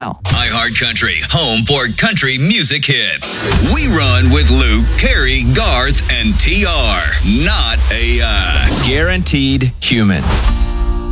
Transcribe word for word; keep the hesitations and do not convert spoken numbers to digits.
now. iHeartCountry, home for country music hits. We run with Luke, Carrie, Garth, and T R. Not A I. Guaranteed human.